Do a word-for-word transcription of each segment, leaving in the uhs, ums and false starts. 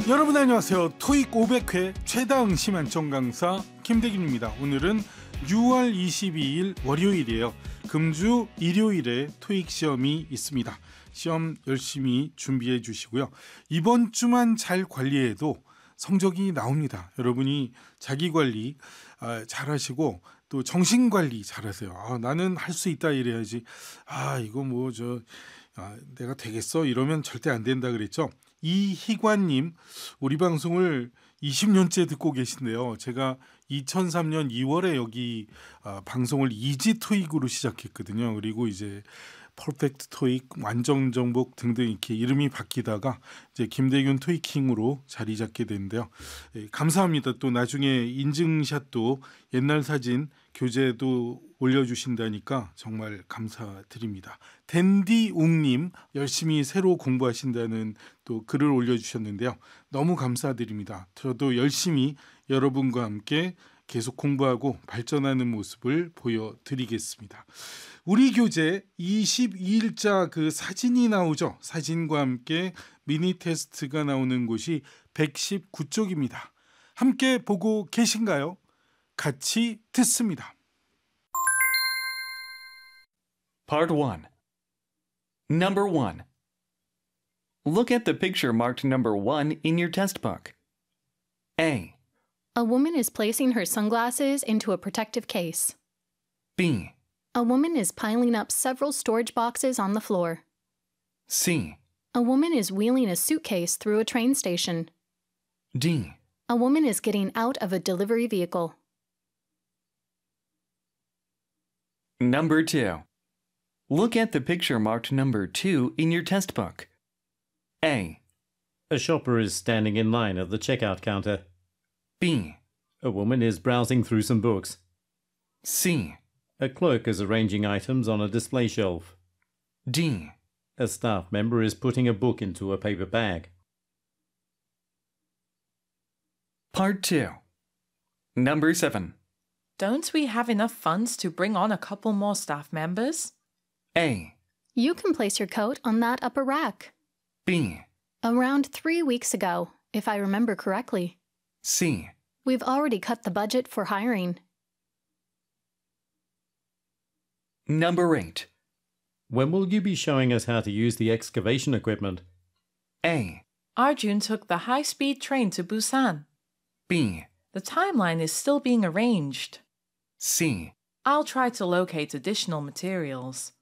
여러분 안녕하세요. 토익 오백 회 최다응 심한정 강사 김대균입니다. 오늘은 유월 이십이일 월요일이에요. 금주 일요일에 토익 시험이 있습니다. 시험 열심히 준비해 주시고요. 이번 주만 잘 관리해도 성적이 나옵니다. 여러분이 자기관리 잘하시고 또 정신관리 잘하세요. 아, 나는 할 수 있다 이래야지. 아 이거 뭐 저 아, 내가 되겠어 이러면 절대 안 된다 그랬죠. 이희관님, 우리 방송을 이십 년째 듣고 계신데요. 제가 이천삼 년 이월에 여기 아, 방송을 이지 토익으로 시작했거든요. 그리고 이제 퍼펙트 토익, 완전 정복 등등 이렇게 이름이 바뀌다가 이제 김대균 토익킹으로 자리 잡게 됐는데요. 예, 감사합니다. 또 나중에 인증샷도 옛날 사진 교재도 올려주신다니까 정말 감사드립니다. 댄디웅님 열심히 새로 공부하신다는 또 글을 올려주셨는데요. 너무 감사드립니다. 저도 열심히 여러분과 함께 계속 공부하고 발전하는 모습을 보여드리겠습니다. 우리 교재 이십이일자 그 사진이 나오죠. 사진과 함께 미니 테스트가 나오는 곳이 백십구 쪽입니다. 함께 보고 계신가요? 같이 듣습니다. Part one. Number one. Look at the picture marked number one in your test book. A. A woman is placing her sunglasses into a protective case. B. A woman is piling up several storage boxes on the floor. C. A woman is wheeling a suitcase through a train station. D. A woman is getting out of a delivery vehicle. Number two. Look at the picture marked number two in your test book. A. A shopper is standing in line at the checkout counter. B. A woman is browsing through some books. C. A clerk is arranging items on a display shelf. D. A staff member is putting a book into a paper bag. Part two. Number seven. Don't we have enough funds to bring on a couple more staff members? A. You can place your coat on that upper rack. B. Around three weeks ago, if I remember correctly. C. We've already cut the budget for hiring. Number eight. When will you be showing us how to use the excavation equipment? A. Arjun took the high-speed train to Busan. B. The timeline is still being arranged. C. I'll try to locate additional materials.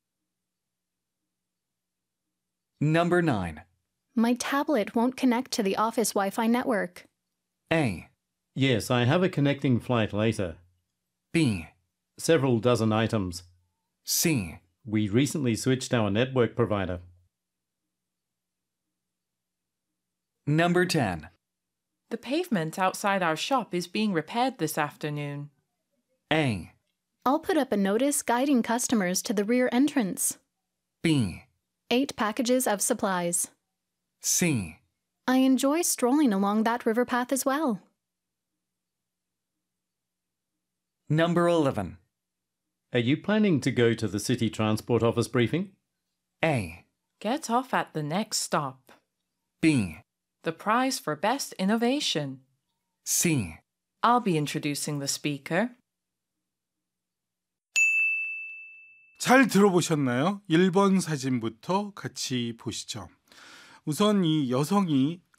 Number nine. My tablet won't connect to the office Wi-Fi network. A. Yes, I have a connecting flight later. B. Several dozen items. C. We recently switched our network provider. Number ten. The pavement outside our shop is being repaired this afternoon. A. I'll put up a notice guiding customers to the rear entrance. B. Eight packages of supplies. C. I enjoy strolling along that river path as well. Number eleven. Are you planning to go to the City Transport Office briefing? A. Get off at the next stop. B. The prize for best innovation. C. I'll be introducing the speaker. 잘 들어보셨나요? 일 번 사진부터 같이 보시죠. 우선 이 여성이